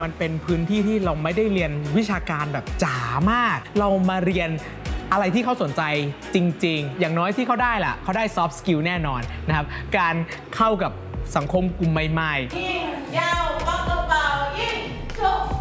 มันเป็นพื้นที่ที่เราไม่ได้เรียนวิชาการแบบจ๋ามากเรามาเรียนอะไรที่เขาสนใจจริงๆอย่างน้อยที่เขาได้ล่ะเขาได้ soft skill แน่นอนนะครับการเข้ากับสังคมกลุ่มใหม่ๆยิงยาวปักกระเป๋ายิงชุบ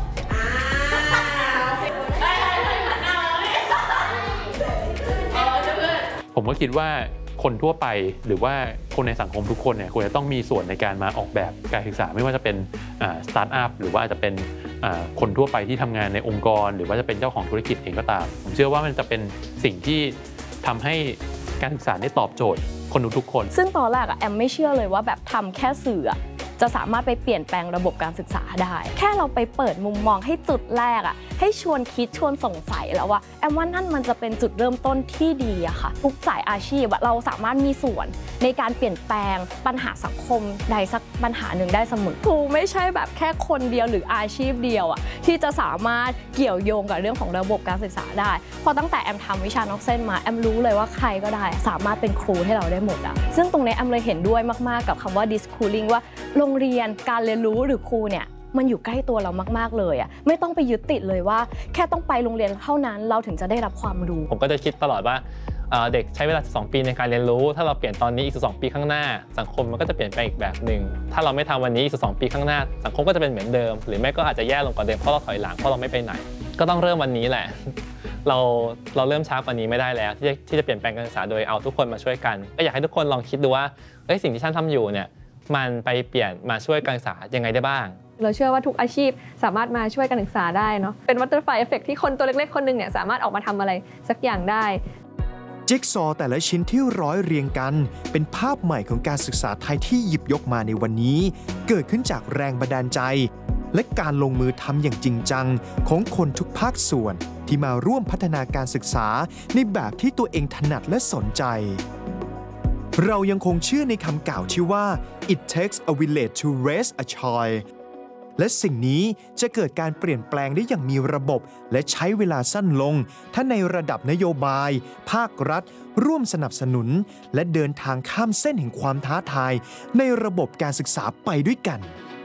ผมก็คิดว่าคนทั่วไปหรือว่าคนในสังคมทุกคนเนี่ยควรจะต้องมีส่วนในการมาออกแบบการศึกษาไม่ว่าจะเป็นสตาร์ทอัพหรือว่าจะเป็นคนทั่วไปที่ทำงานในองค์กรหรือว่าจะเป็นเจ้าของธุรกิจเองก็ตามผมเชื่อว่ามันจะเป็นสิ่งที่ทำให้การศึกษาได้ตอบโจทย์คนทุกคนซึ่งตอนแรกแอมไม่เชื่อเลยว่าแบบทำแค่สื่อจะสามารถไปเปลี่ยนแปลงระบบการศึกษาได้แค่เราไปเปิดมุมมองให้จุดแรกให้ชวนคิดชวนสงสัยแล้วว่าแอมว่านั่นมันจะเป็นจุดเริ่มต้นที่ดีอะค่ะทุกสายอาชีพเราสามารถมีส่วนในการเปลี่ยนแปลงปัญหาสังคมใดสักปัญหาหนึ่งได้เสมอครูไม่ใช่แบบแค่คนเดียวหรืออาชีพเดียวที่จะสามารถเกี่ยวโยงกับเรื่องของระบบการศึกษาได้พอตั้งแต่แอมทำวิชานอกเส้นมาแอมรู้เลยว่าใครก็ได้สามารถเป็นครูให้เราได้หมดซึ่งตรงนี้แอมเลยเห็นด้วยมากๆกับคำว่า dischooling ว่าโรงเรียนการเรียนรู้หรือครูเนี่ยมันอยู่ใกล้ตัวเรามากๆเลยไม่ต้องไปยึดติดเลยว่าแค่ต้องไปโรงเรียนเท่านั้นเราถึงจะได้รับความรู้ผมก็จะคิดตลอดว่าเด็กใช้เวลา12 ปีในการเรียนรู้ถ้าเราเปลี่ยนตอนนี้อีก12 ปีข้างหน้าสังคมมันก็จะเปลี่ยนไปอีกแบบหนึ่งถ้าเราไม่ทำวันนี้อีก12 ปีข้างหน้าสังคมก็จะเป็นเหมือนเดิมหรือไม่ก็อาจจะแย่ลงกว่าเดิมเพราะเราถอยหลังเพราะเราไม่ไปไหนก็ต้องเริ่มวันนี้แหละเราเริ่มช้ากว่านี้ไม่ได้แล้วที่จะเปลี่ยนแปลงการศึกษาโดยเอาทุกคนมาช่วยกันก็อยากให้ทุกคนลองคิดดูว่าสิ่งที่ฉันทำอยู่เนี่ยมันไปเปลี่ยนมาช่วยการศึกษายังไงได้บ้างเราเชื่อว่าทุกอาชีพสามารถมาช่วยการศึกษาได้เนาะเป็น butterfly effect ที่คนตัวเล็กๆคนหนึ่งเนี่ยสามารถออกมาทำอะไรสักอย่างได้จิ๊กซอว์แต่ละชิ้นที่ร้อยเรียงกันเป็นภาพใหม่ของการศึกษาไทยที่หยิบยกมาในวันนี้เกิดขึ้นจากแรงบันดาลใจและการลงมือทำอย่างจริงจังของคนทุกภาคส่วนที่มาร่วมพัฒนาการศึกษาในแบบที่ตัวเองถนัดและสนใจเรายังคงเชื่อในคำกล่าวที่ว่า it takes a village to raise a child และสิ่งนี้จะเกิดการเปลี่ยนแปลงได้อย่างมีระบบและใช้เวลาสั้นลงถ้าในระดับนโยบายภาครัฐร่วมสนับสนุนและเดินทางข้ามเส้นแห่งความท้าทายในระบบการศึกษาไปด้วยกัน